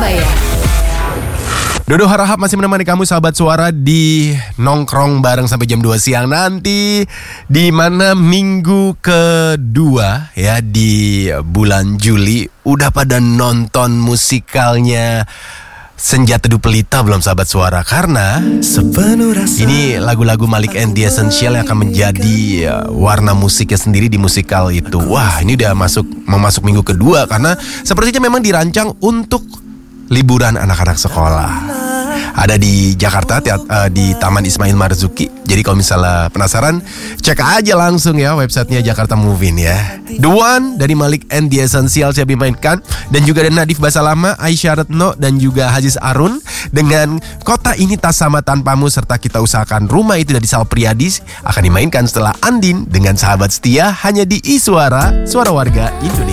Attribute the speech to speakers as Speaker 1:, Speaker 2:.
Speaker 1: Surabaya.
Speaker 2: Dodo Harahap masih menemani kamu sahabat suara di nongkrong bareng sampai jam 2 siang nanti, di mana minggu kedua ya di bulan Juli udah pada nonton musikalnya Senja Teduh Pelita belum sahabat suara? Karena ini lagu-lagu Malik and the Essential yang akan menjadi warna musiknya sendiri di musikal itu. Wah, ini udah mau masuk minggu kedua karena sepertinya memang dirancang untuk liburan anak-anak sekolah. Ada di Jakarta di Taman Ismail Marzuki. Jadi kalau misalnya penasaran, cek aja langsung ya websitenya Jakarta Movin ya. The One dari Malik and the Essential siap dimainkan, dan juga ada Nadif Basalama, Aisyah Retno, dan juga Haziz Arun dengan Kota Ini Tak Sama Tanpamu serta Kita Usahakan Rumah Itu dari Sal Priadi akan dimainkan setelah Andin dengan Sahabat Setia hanya di Iswara, Suara Warga Indonesia.